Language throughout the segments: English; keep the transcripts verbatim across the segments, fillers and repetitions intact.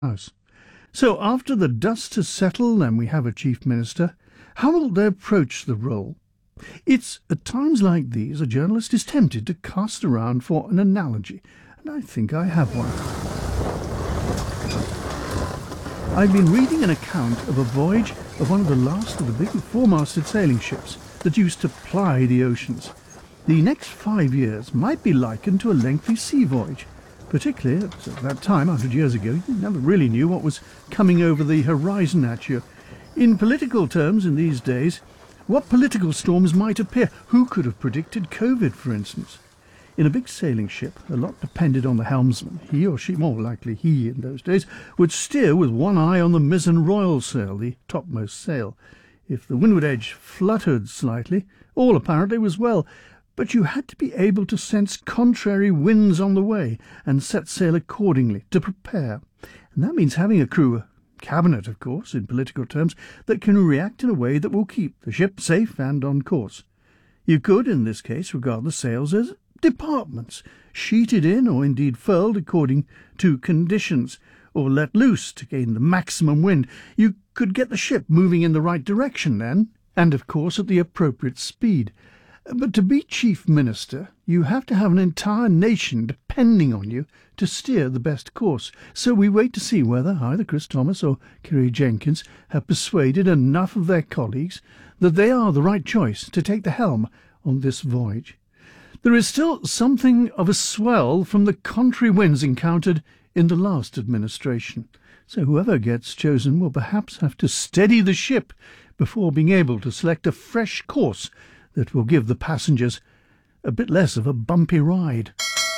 House. So after the dust has settled and we have a chief minister, how will they approach the role? It's at times like these a journalist is tempted to cast around for an analogy, and I think I have one. I've been reading an account of a voyage of one of the last of the big four-masted sailing ships that used to ply the oceans. The next five years might be likened to a lengthy sea voyage, particularly at that time, a hundred years ago. You never really knew what was coming over the horizon at you. In political terms, in these days, what political storms might appear? Who could have predicted COVID, for instance? In a big sailing ship, a lot depended on the helmsman. He or she, more likely he in those days, would steer with one eye on the mizzen royal sail, the topmost sail. If the windward edge fluttered slightly, all apparently was well, but you had to be able to sense contrary winds on the way and set sail accordingly to prepare. And that means having a crew, a cabinet, of course, in political terms, that can react in a way that will keep the ship safe and on course. You could, in this case, regard the sails as departments, sheeted in or indeed furled according to conditions, or let loose to gain the maximum wind. You could get the ship moving in the right direction then, and of course at the appropriate speed. But to be chief minister, you have to have an entire nation depending on you to steer the best course. So we wait to see whether either Chris Thomas or Kiri Jenkins have persuaded enough of their colleagues that they are the right choice to take the helm on this voyage. There is still something of a swell from the contrary winds encountered in the last administration, so whoever gets chosen will perhaps have to steady the ship before being able to select a fresh course that will give the passengers a bit less of a bumpy ride.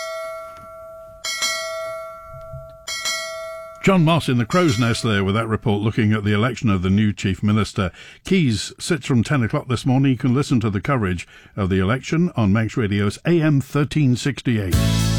John Moss in the crow's nest there with that report looking at the election of the new Chief Minister. Keys sits from ten o'clock this morning. You can listen to the coverage of the election on Manx Radio's A M thirteen sixty-eight.